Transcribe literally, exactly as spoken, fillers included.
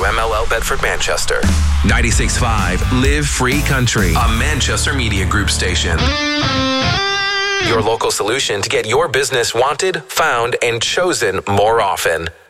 M L L Bedford Manchester. ninety-six point five Live Free Country, a Manchester Media Group station. Your local solution to get your business wanted, found, and chosen more often.